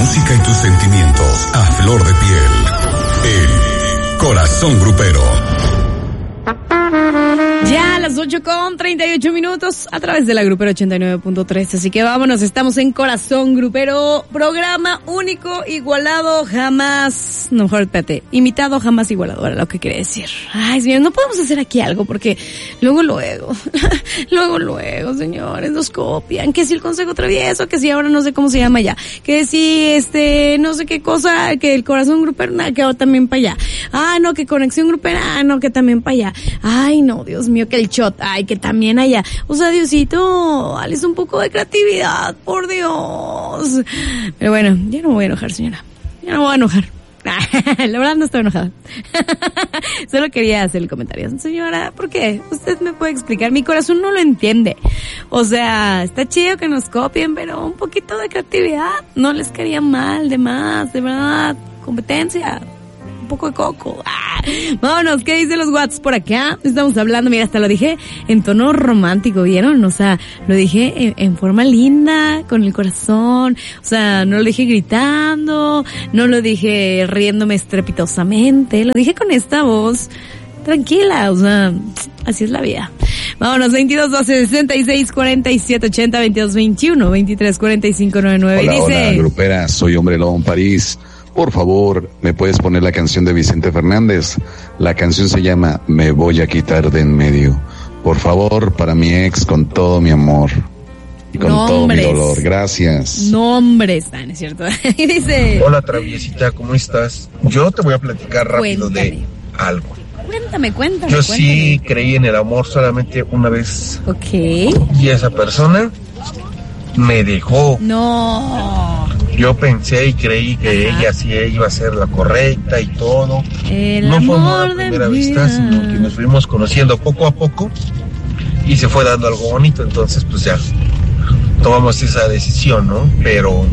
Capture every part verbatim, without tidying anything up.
música y tus sentimientos a flor de piel. El Corazón Grupero. Ya a las ocho con treinta y ocho minutos a través de la Grupero ochenta y nueve punto tres. Así que vámonos, estamos en Corazón Grupero, programa único, igualado, jamás, no, mejor espérate, imitado, jamás igualado, era lo que quería decir. Ay, señor, no podemos hacer aquí algo porque luego, luego, luego, luego, señores, nos copian, que si el Consejo Travieso, que si ahora no sé cómo se llama ya, que si este, no sé qué cosa, que el Corazón Grupero, nada, que ahora también para allá. Ah, no, que Conexión Grupera, ah, no, que también para allá. Ay, no, Dios mío, que el shot, ay, que también allá. O sea, Diosito, dale un poco de creatividad, por Dios. Pero bueno, ya no me voy a enojar, señora. Ya no me voy a enojar. La verdad no estoy enojada. Solo quería hacer el comentario. Señora, ¿por qué? Usted me puede explicar. Mi corazón no lo entiende. O sea, está chido que nos copien, pero un poquito de creatividad no les quería mal, de más, de verdad. Competencia. Un poco de coco. ¡Ah! Vámonos, ¿qué dicen los WhatsApp por acá? Estamos hablando, mira, hasta lo dije en tono romántico, ¿vieron? O sea, lo dije en, en forma linda, con el corazón. O sea, no lo dije gritando, no lo dije riéndome estrepitosamente, lo dije con esta voz tranquila, o sea, así es la vida. Vámonos, veintidós, doce, sesenta y seis, cuarenta y siete, ochenta, veintidós, veintiuno, veintitrés, cuarenta y cinco, noventa y nueve. Hola, y dice... hola, grupera, soy Hombre Lobo en París. Por favor, ¿me puedes poner la canción de Vicente Fernández? La canción se llama Me voy a quitar de en medio. Por favor, para mi ex, con todo mi amor y con Nombres. todo mi dolor. Gracias. Nombres, ah, ¿no es cierto? Y dice... Hola, Traviesita, ¿cómo estás? Yo te voy a platicar rápido Cuéntame. de algo. Cuéntame, cuéntame, Yo cuéntame. sí creí en el amor solamente una vez Ok. y esa persona me dejó. No. Yo pensé y creí que Ajá. ella sí iba a ser la correcta y todo. El No fue amor amor a de primera mi vista, vida. sino que nos fuimos conociendo poco a poco y se fue dando algo bonito. Entonces, pues ya tomamos esa decisión, ¿no? Pero,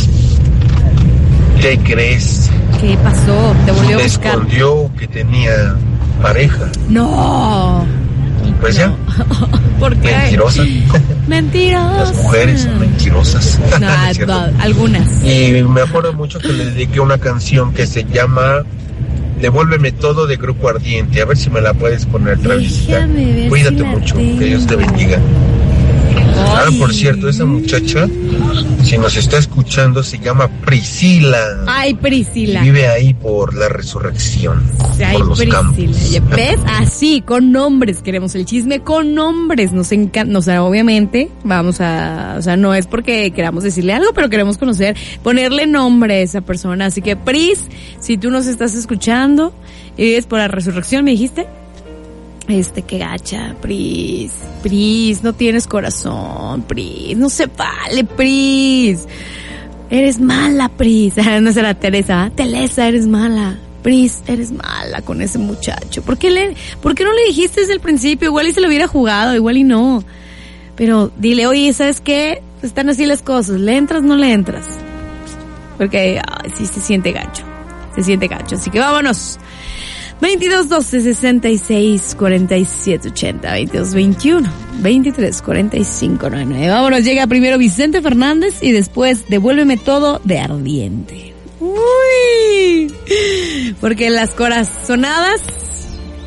¿qué crees? ¿Qué pasó? ¿Te volvió a Me buscar? escondió que tenía pareja. No. Y pues ya, ¿Por qué? mentirosa. Mentirosa. Las mujeres son mentirosas. No, ¿No es cierto? no, algunas. Y me acuerdo mucho que le dediqué una canción que se llama Devuélveme Todo de Grupo Ardiente. A ver si me la puedes poner, Travisita. Déjame ver Cuídate si la mucho, tengo. que Dios te bendiga. Ah, por cierto, esa muchacha, si nos está escuchando, se llama Priscila. Ay, Priscila. Y vive ahí por la resurrección, Ay, por los Priscila. campos. ¿Ya ¿Ves? Así, con nombres. Queremos el chisme con nombres. Nos encanta. O sea, obviamente, vamos a... O sea, no es porque queramos decirle algo, pero queremos conocer, ponerle nombre a esa persona. Así que, Pris, si tú nos estás escuchando y es por la resurrección, ¿me dijiste? Este, qué gacha, Pris, Pris, no tienes corazón, Pris, no se vale, Pris, eres mala, Pris, no será Teresa, Telesa, eres mala, Pris, eres mala con ese muchacho, ¿por qué le, por qué no le dijiste desde el principio? Igual y se lo hubiera jugado, igual y no, pero dile, oye, ¿sabes qué? Están así las cosas, ¿le entras, no le entras? Porque, ay, sí se siente gacho, se siente gacho, así que vámonos. veintidós, doce, sesenta y seis, cuarenta y siete, ochenta, veintidós, veintiuno, veintitrés, cuarenta y cinco, noventa y nueve. Vámonos, llega primero Vicente Fernández y después Devuélveme Todo de Ardiente. Uy, porque las corazonadas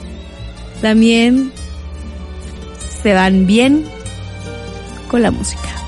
también se van bien con la música.